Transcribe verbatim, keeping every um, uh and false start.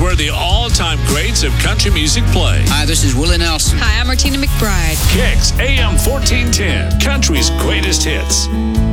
where the all-time greats of country music play. Hi, this is Willie Nelson. Hi, I'm Martina McBride. Kicks A M fourteen ten, country's greatest hits.